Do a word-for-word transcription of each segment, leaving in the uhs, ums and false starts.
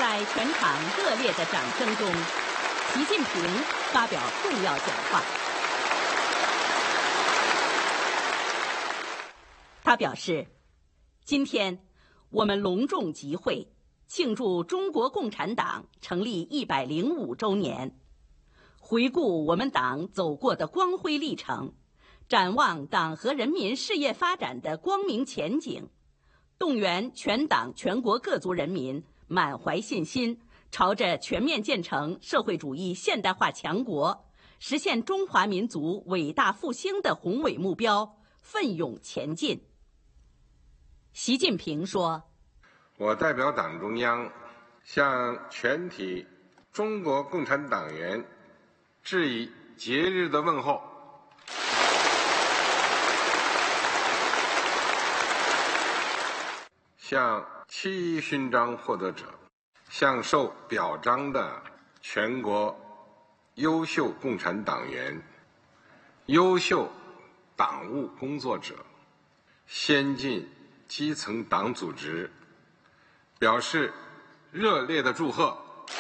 在全场热烈的掌声中，习近平发表重要讲话。他表示，今天我们隆重集会，庆祝中国共产党成立一百零五周年，回顾我们党走过的光辉历程，展望党和人民事业发展的光明前景，动员全党全国各族人民满怀信心，朝着全面建成社会主义现代化强国，实现中华民族伟大复兴的宏伟目标奋勇前进。习近平说：“ 我代表党中央向全体中国共产党员致以节日的问候。向七一勋章获得者，向受表彰的全国优秀共产党员、优秀党务工作者、先进基层党组织表示热烈的祝贺。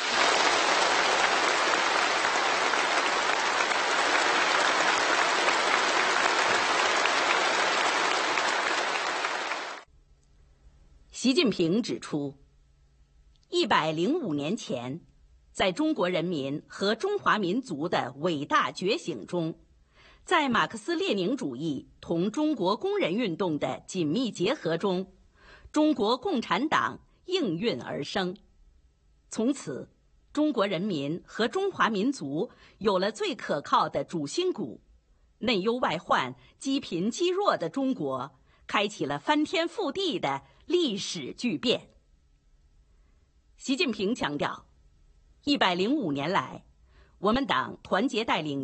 习近平指出，一百零五年前，在中国人民和中华民族的伟大觉醒中，在马克思列宁主义同中国工人运动的紧密结合中，中国共产党应运而生。从此，中国人民和中华民族有了最可靠的主心骨，内忧外患、积贫积弱的中国开启了翻天覆地的历史巨变。习近平强调，一百零五年来，我们党团结带领